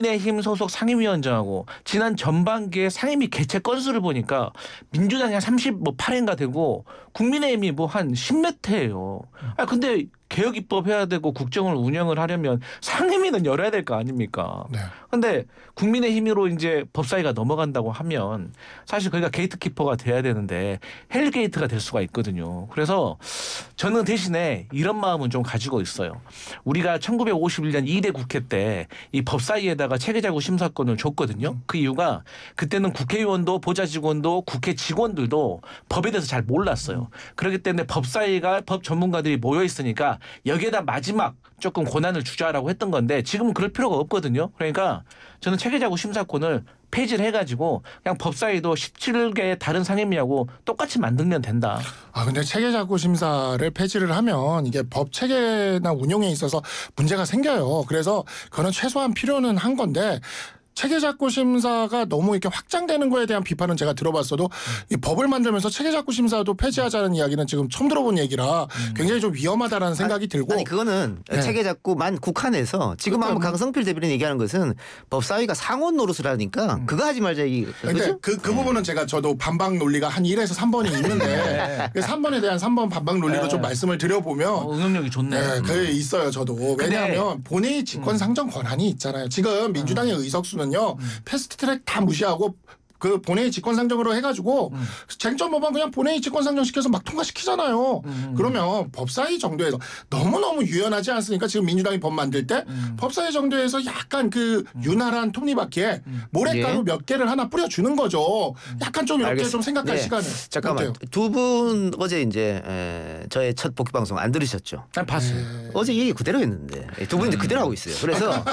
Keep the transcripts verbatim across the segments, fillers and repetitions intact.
국민의힘 소속 상임위원장하고 지난 전반기에 상임위 개최 건수를 보니까 민주당이 한 삼십팔 회인가 되고 국민의힘이 뭐 한 십몇 회예요. 아 근데 개혁 입법 해야 되고 국정을 운영을 하려면 상임위는 열어야 될 거 아닙니까? 네. 근데 국민의힘으로 이제 법사위가 넘어간다고 하면 사실 거기가 게이트키퍼가 돼야 되는데 헬게이트가 될 수가 있거든요. 그래서 저는 대신에 이런 마음은 좀 가지고 있어요. 우리가 천구백오십일 년 이 대 국회 때 이 법사위에다가 체계자구 심사권을 줬거든요. 그 이유가 그때는 국회의원도 보좌직원도 국회 직원들도 법에 대해서 잘 몰랐어요. 그렇기 때문에 법사위가 법 전문가들이 모여 있으니까 여기에다 마지막 조금 권한을 주자라고 했던 건데 지금은 그럴 필요가 없거든요. 그러니까 저는 체계자구 심사권을 폐지를 해가지고 그냥 법사위도 십칠 개 다른 상임위하고 똑같이 만들면 된다. 아 근데 체계자구 심사를 폐지를 하면 이게 법 체계나 운용에 있어서 문제가 생겨요. 그래서 그거는 최소한 필요는 한 건데 체계자구 심사가 너무 이렇게 확장되는 거에 대한 비판은 제가 들어봤어도 음. 이 법을 만들면서 체계자구 심사도 폐지하자는 이야기는 지금 처음 들어본 얘기라 음. 굉장히 좀 위험하다라는 생각이 아니, 들고 아니 그거는 네. 체계자구만 국한해서 지금 한번 강성필 대변인 얘기하는 것은 법사위가 상원 노릇을 하니까 음. 그거 하지 말자 이. 근데 그, 그 부분은 제가 저도 반박 논리가 한 일에서 삼 번이 있는데 그 삼 번에 대한 삼 번 반박 논리로 네. 좀 말씀을 드려보면 어, 응용력이 좋네. 네, 음. 그게 있어요 저도. 왜냐하면 본회의 직권 상정 권한이 있잖아요. 지금 민주당의 음. 의석수는 요 음. 패스트트랙 다 무시하고 그 본회의 직권상정으로 해가지고 음. 쟁점 법안 그냥 본회의 직권상정시켜서 막 통과시키잖아요. 음. 그러면 법사위 정도에서 너무너무 유연하지 않습니까? 지금 민주당이 법 만들 때 음. 법사위 정도에서 약간 그 음. 윤활한 톱니바퀴에 음. 모래가루 예. 몇 개를 하나 뿌려주는 거죠. 약간 좀 이렇게 알겠습니다. 좀 생각할 네. 시간을. 잠깐만 두 분 어제 이제 에, 저의 첫 복귀 방송 안 들으셨죠? 난 봤어요. 네. 어제 얘기 그대로 했는데 두 분 이제 그대로 하고 있어요. 그래서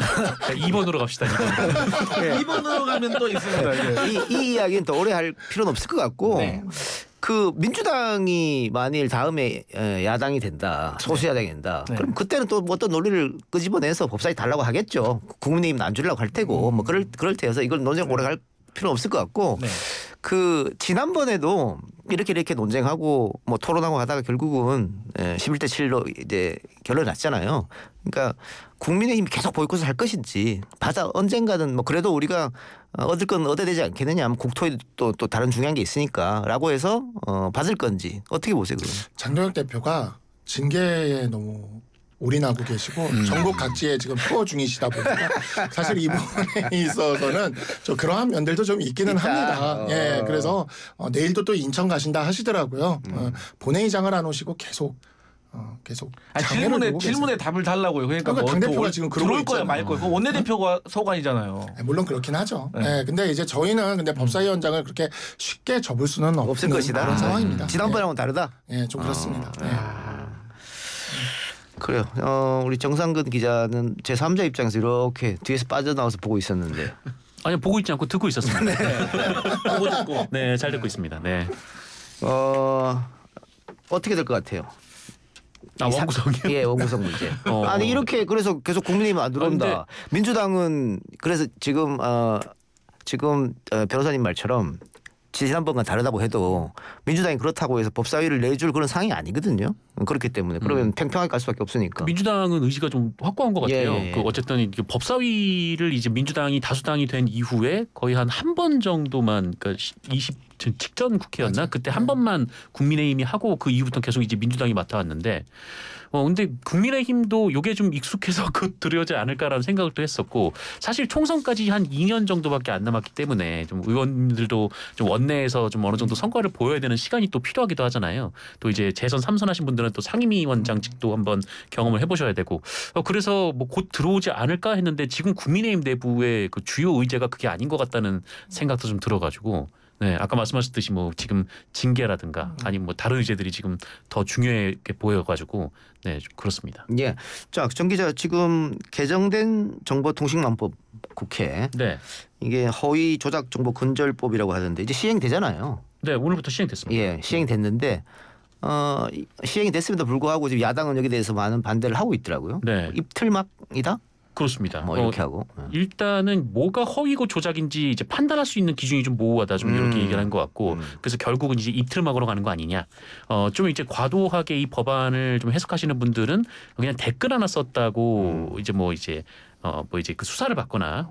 이 번으로 갑시다. 네. 이 번으로 가면 또 있습니다. 이, 이 이야기는 더 오래 할 필요는 없을 것 같고 네. 그 민주당이 만일 다음에 야당이 된다 소수 야당이 된다 네. 그럼 그때는 또 어떤 논리를 끄집어내서 법사위 달라고 하겠죠. 국민의힘 안 주려고 할 테고 음. 뭐 그럴 그럴 테여서 이걸 논쟁 오래 갈 필요는 없을 것 같고 네. 그 지난번에도 이렇게 이렇게 논쟁하고 뭐 토론하고 하다가 결국은 십일 대 칠로 이제 결론이 났잖아요. 그러니까 국민의힘이 계속 보이콧을 할 것인지 받아 언젠가는 뭐 그래도 우리가 얻을 건 얻어야 되지 않겠느냐. 국토에 또, 또 다른 중요한 게 있으니까라고 해서 어, 받을 건지 어떻게 보세요? 그럼? 장동혁 대표가 징계에 너무 올인하고 계시고 음. 전국 각지에 지금 투어 중이시다 보니까 사실 이 부분에 있어서는 좀 그러한 면들도 좀 있기는 있다. 합니다. 어. 예, 그래서 어, 내일도 또 인천 가신다 하시더라고요. 음. 어, 본회의장을 안 오시고 계속 어, 계속 아, 질문에 질문에 답을 달라고요. 그러니까, 그러니까 뭐 당 대표가 지금 들어올 거야 말 거야. 원내 대표가 소관이잖아요. 네, 물론 그렇긴 하죠. 네. 네, 근데 이제 저희는 근데 법사위원장을 그렇게 쉽게 접을 수는 없을 것이다. 그런 아, 상황입니다. 지난번하고는 다르다. 예, 네, 좀 아, 그렇습니다. 네. 아. 그래요. 어, 우리 정상근 기자는 제삼자 입장에서 이렇게 뒤에서 빠져나와서 보고 있었는데. 아니 보고 있지 않고 듣고 있었습니다. 네. 보고 듣고. 네, 잘 듣고 있습니다. 네. 어 어떻게 될 것 같아요? 아 원구성이요? 예, 원구성 문제. 어. 아니 이렇게 그래서 계속 국민의힘 안 들어온다. 아, 민주당은 그래서 지금 어, 지금 어, 변호사님 말처럼 지난번과 다르다고 해도 민주당이 그렇다고 해서 법사위를 내줄 그런 상황이 아니거든요. 그렇기 때문에 그러면 음. 팽팽하게 갈 수밖에 없으니까. 민주당은 의지가 좀 확고한 것 같아요. 예, 예. 그 어쨌든 법사위를 이제 민주당이 다수당이 된 이후에 거의 한 한 번 정도만 그러니까 이십 직전 국회였나 맞아. 그때 한 번만 국민의힘이 하고 그 이후부터 계속 이제 민주당이 맡아왔는데 어 근데 국민의힘도 이게 좀 익숙해서 그 들여오지 않을까라는 생각을 또 했었고 사실 총선까지 한 이 년 정도밖에 안 남았기 때문에 좀 의원들도 좀 원내에서 좀 어느 정도 성과를 보여야 되는 시간이 또 필요하기도 하잖아요. 또 이제 재선 삼 선 하신 분들은 또 상임위원장직도 한번 경험을 해보셔야 되고 어 그래서 뭐 곧 들어오지 않을까 했는데 지금 국민의힘 내부의 그 주요 의제가 그게 아닌 것 같다는 생각도 좀 들어가지고. 네, 아까 말씀하셨듯이 뭐 지금 징계라든가 아니면 뭐 다른 의제들이 지금 더 중요하게 보여가지고 네, 좀 그렇습니다. 예, 자, 정 기자 지금 개정된 정보통신망법 국회. 네. 이게 허위 조작 정보 근절법이라고 하던데 이제 시행되잖아요. 네, 오늘부터 시행됐습니다. 예, 시행됐는데 어, 시행이 됐음에도 불구하고 지금 야당은 여기 대해서 많은 반대를 하고 있더라고요. 네. 입틀막이다. 그렇습니다. 뭐 이렇게 어, 하고. 예. 일단은 뭐가 허위고 조작인지 이제 판단할 수 있는 기준이 좀 모호하다 좀 이렇게 음. 얘기를 한 것 같고 음. 그래서 결국은 이제 입틀막으로 가는 거 아니냐. 어, 좀 이제 과도하게 이 법안을 좀 해석하시는 분들은 그냥 댓글 하나 썼다고 음. 이제 뭐 이제 어, 뭐 이제 그 수사를 받거나